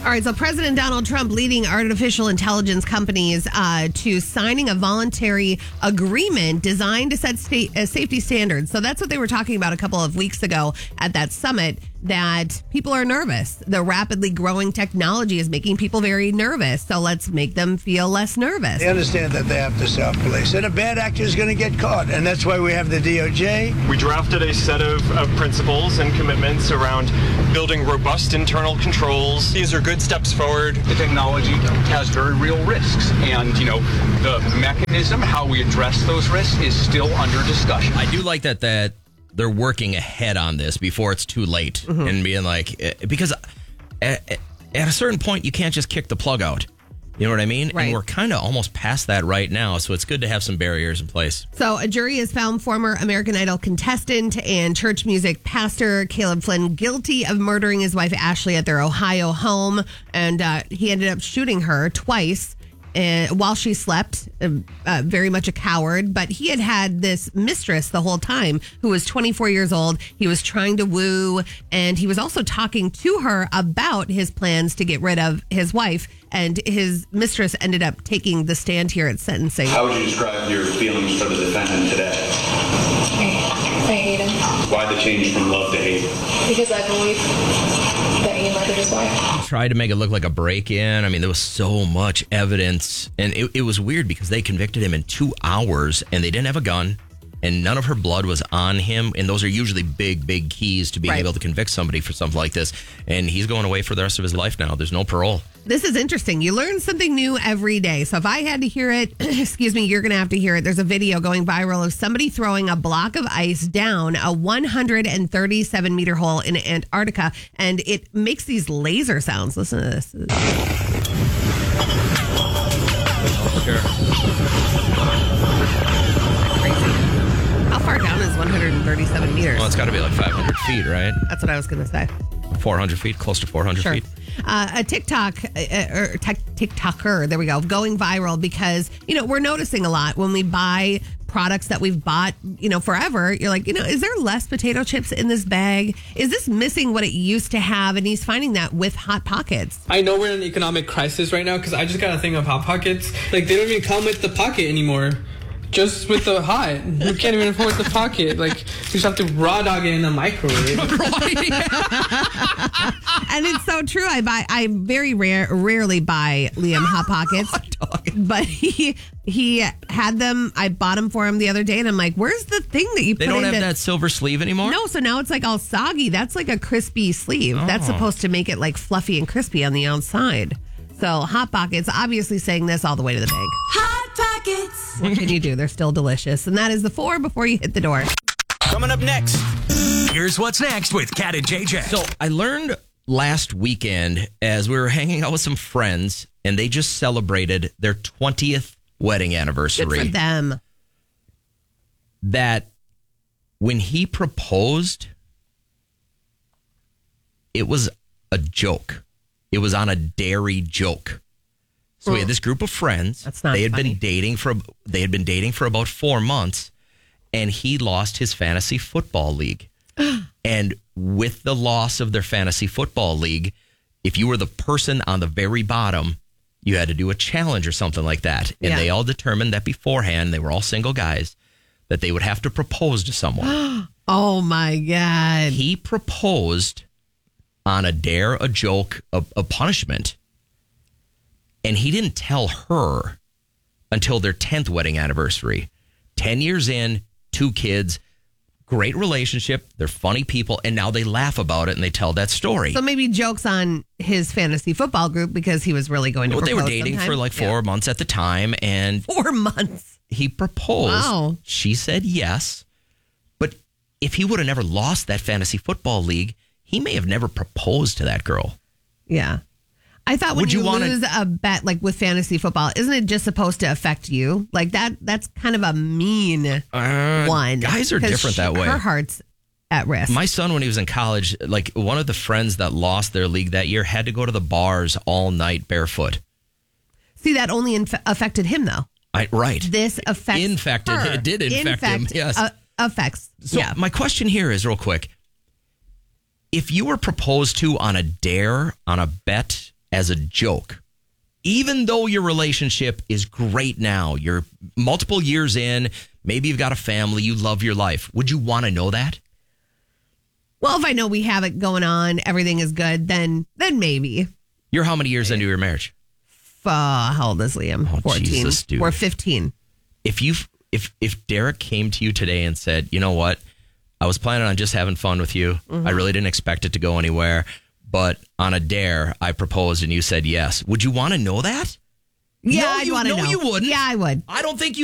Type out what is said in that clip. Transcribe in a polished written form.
All right, so President Donald Trump leading artificial intelligence companies to signing a voluntary agreement designed to set safety standards. So that's what they were talking about a couple of weeks ago at that summit, that people are nervous. The rapidly growing technology is making people very nervous. So let's make them feel less nervous. They understand that they have to self-police, and a bad actor is going to get caught. And that's why we have the DOJ. We drafted a set of principles and commitments around building robust internal controls. These are good steps forward. The technology has very real risks, and the mechanism, how we address those risks, is still under discussion. I do like that they're working ahead on this before it's too late, and being like, because at a certain point you can't just kick the plug out. You know what I mean? Right. And we're kind of almost past that right now, so it's good to have some barriers in place. So a jury has found former American Idol contestant and church music pastor Caleb Flynn guilty of murdering his wife Ashley at their Ohio home, and he ended up shooting her twice while she slept. Very much a coward, but he had this mistress the whole time who was 24 years old. He was trying to woo, and he was also talking to her about his plans to get rid of his wife, and his mistress ended up taking the stand here at sentencing. How would you describe your feelings for the defendant today? I hate him. Why the change from love to hate? Because I believe that he murdered his wife. Tried to make it look like a break-in. I mean, there was so much evidence, and it was weird because they convicted him in 2 hours, and they didn't have a gun, and none of her blood was on him, and those are usually big keys to being able to convict somebody for something like this, and he's going away for the rest of his life now. There's no parole. This is interesting. You learn something new every day. So if I had to hear it, excuse me, you're going to have to hear it. There's a video going viral of somebody throwing a block of ice down a 137-meter hole in Antarctica, and it makes these laser sounds. Listen to this. Sure. Crazy. How far down is 137 meters? Well, it's got to be like 500 feet, right? That's what I was going to say. 400 feet, close to 400 feet. A TikToker, there we go, going viral because, we're noticing a lot when we buy products that we've bought, forever. You're like, is there less potato chips in this bag? Is this missing what it used to have? And he's finding that with Hot Pockets. I know we're in an economic crisis right now because I just got a thing of Hot Pockets. Like, they don't even come with the pocket anymore. Just with the hot. You can't even afford the pocket. Like, you just have to raw dog it in the microwave. And it's so true. I very rarely buy Liam Hot Pockets. But he had them. I bought them for him the other day, and I'm like, where's the thing that you put in? They don't have that silver sleeve anymore? No, so now it's like all soggy. That's like a crispy sleeve. That's supposed to make it like fluffy and crispy on the outside. So Hot Pockets, obviously saying this all the way to the bank. Hot Pockets. What can you do? They're still delicious. And that is the 4 before you hit the door. Coming up next, here's what's next with Kat and JJ. So I learned last weekend as we were hanging out with some friends, and they just celebrated their 20th wedding anniversary. Good for them. That when he proposed, it was a joke. It was on a dairy joke. So we had this group of friends. That's not they had funny. They had been dating for about 4 months, and he lost his fantasy football league. And with the loss of their fantasy football league, if you were the person on the very bottom, you had to do a challenge or something like that. And they all determined that beforehand, they were all single guys, that they would have to propose to someone. Oh my God. He proposed on a dare, a joke, a punishment. And he didn't tell her until their 10th wedding anniversary. 10 years in, 2 kids, great relationship. They're funny people. And now they laugh about it and they tell that story. So maybe jokes on his fantasy football group because he was really going to propose They were dating sometime. for like 4 months at the time. And 4 months. He proposed. Wow. She said yes. But if he would have never lost that fantasy football league, he may have never proposed to that girl. Yeah. I thought when you lose a bet like with fantasy football, isn't it just supposed to affect you? Like that's kind of a mean one. Guys are different that way. Her heart's at risk. My son, when he was in college, like one of the friends that lost their league that year had to go to the bars all night barefoot. See, that only affected him though. Right. This affects her. It did infect him. Yes. Affects. So my question here is real quick. If you were proposed to on a dare, on a bet, as a joke, even though your relationship is great now, you're multiple years in, maybe you've got a family, you love your life. Would you want to know that? Well, if I know we have it going on, everything is good, then maybe. You're how many years into your marriage? How old is Liam? 14. Jesus, dude. We're 15. If Derek came to you today and said, you know what, I was planning on just having fun with you. I really didn't expect it to go anywhere. But on a dare, I proposed and you said yes. Would you want to know that? Yeah, No, I'd want to know. No, you wouldn't. Yeah, I would. I don't think you